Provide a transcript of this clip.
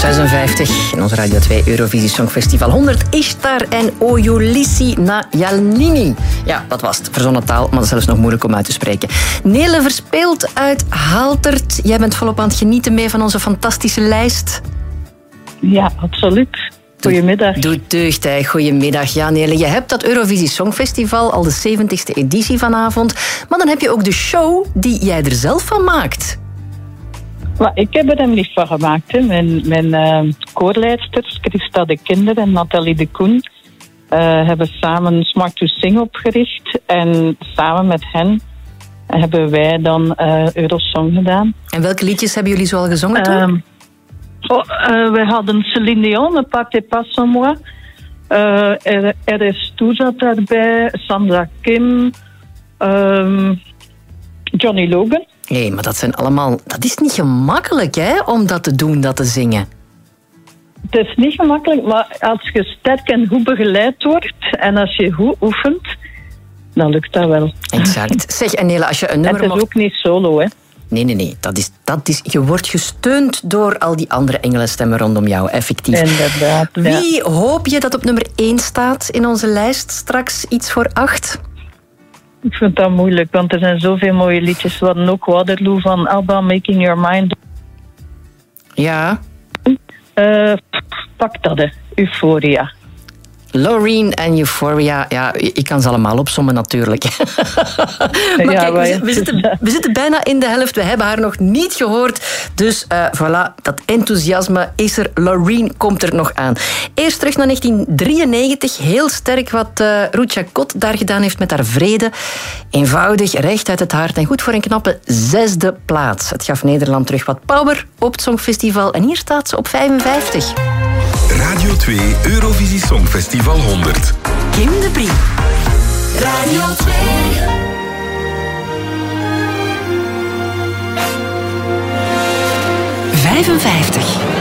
56 in ons Radio 2 Eurovisie Songfestival 100 Ishtar en Oyulissi Najalnini. Ja, dat was het. Verzonnen taal, maar dat is zelfs nog moeilijk om uit te spreken. Nele Verspeeld uit Haaltert. Jij bent volop aan het genieten mee van onze fantastische lijst. Ja, absoluut. Goedemiddag. Doe deugd, hè. Goedemiddag. Ja, Nele, je hebt dat Eurovisie Songfestival, al de 70ste editie vanavond. Maar dan heb je ook de show die jij er zelf van maakt. Maar ik heb er hem niet van gemaakt. Hè. Mijn koorleidsters, Christa de Kinder en Nathalie de Koen, hebben samen Smart to Sing opgericht. En samen met hen hebben wij dan Eurosong gedaan. En welke liedjes hebben jullie zo al gezongen toen? We hadden Céline Dion, Ne partez pas sans moi. RS Toe zat daarbij, Sandra Kim, Johnny Logan. Nee, maar dat zijn allemaal... Dat is niet gemakkelijk, hè, om dat te doen, dat te zingen. Het is niet gemakkelijk, maar als je sterk en goed begeleid wordt en als je goed oefent, dan lukt dat wel. Exact. Zeg, en Nele, als je een nummer... Het is ook niet solo, hè. Nee. Dat is, je wordt gesteund door al die andere engelenstemmen rondom jou, effectief. Inderdaad. Wie hoop je dat op nummer 1 staat in onze lijst? Straks iets voor 8? Ik vind dat moeilijk, want er zijn zoveel mooie liedjes. We hadden ook Waterloo van ABBA, Making Your Mind. Ja. Pak dat, hè. Euphoria. Loreen en Euphoria, ja, ik kan ze allemaal opsommen natuurlijk. Maar ja, kijk, we zitten bijna in de helft. We hebben haar nog niet gehoord. Dus voilà, dat enthousiasme is er. Loreen komt er nog aan. Eerst terug naar 1993. Heel sterk wat Rucha Kot daar gedaan heeft met haar Vrede. Eenvoudig, recht uit het hart en goed voor een knappe 6e plaats. Het gaf Nederland terug wat power op het Songfestival. En hier staat ze op 55. Radio 2 Eurovisie Songfestival 100. Kim de Brie. Radio 2. 55.